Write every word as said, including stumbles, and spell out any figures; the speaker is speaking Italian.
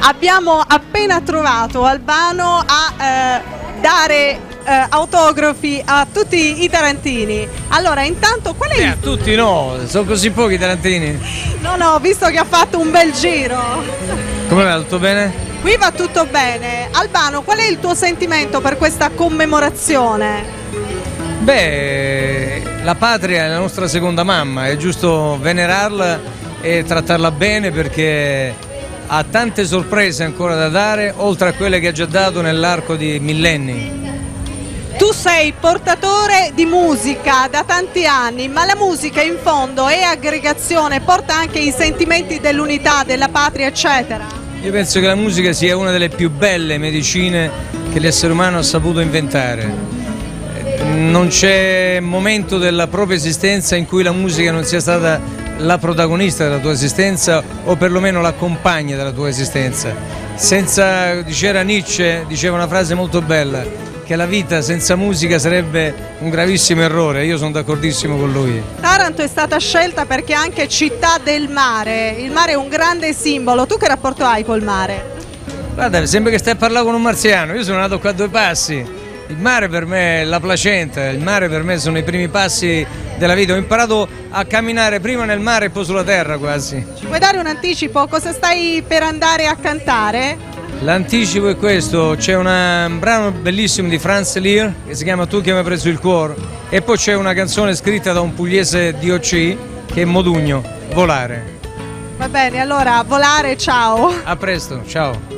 Abbiamo appena trovato Albano a eh, dare eh, autografi a tutti i tarantini. Allora, intanto qual è Eh, il... a tutti no, sono così pochi i tarantini. No, no, visto che ha fatto un bel giro. Come va, tutto bene? Qui va tutto bene. Albano, qual è il tuo sentimento per questa commemorazione? Beh, la patria è la nostra seconda mamma, è giusto venerarla e trattarla bene perché ha tante sorprese ancora da dare, oltre a quelle che ha già dato nell'arco di millenni. Tu sei portatore di musica da tanti anni, ma la musica in fondo è aggregazione, porta anche i sentimenti dell'unità, della patria, eccetera. Io penso che la musica sia una delle più belle medicine che l'essere umano ha saputo inventare. Non c'è momento della propria esistenza in cui la musica non sia stata la protagonista della tua esistenza o perlomeno la compagna della tua esistenza. Senza, diceva Nietzsche, diceva una frase molto bella, che la vita senza musica sarebbe un gravissimo errore. Io sono d'accordissimo con lui. Taranto è stata scelta perché è anche città del mare, il mare è un grande simbolo. Tu che rapporto hai col mare? Guarda, sembra che stai a parlare con un marziano. Io sono nato qua a due passi. Il mare per me è la placenta, il mare per me sono i primi passi della vita. Ho imparato a camminare prima nel mare e poi sulla terra quasi. Ci puoi dare un anticipo? Cosa stai per andare a cantare? L'anticipo è questo, c'è una, un brano bellissimo di Franz Lear che si chiama Tu che mi hai preso il cuore e poi c'è una canzone scritta da un pugliese D O C che è Modugno, Volare. Va bene, allora volare, ciao! A presto, ciao!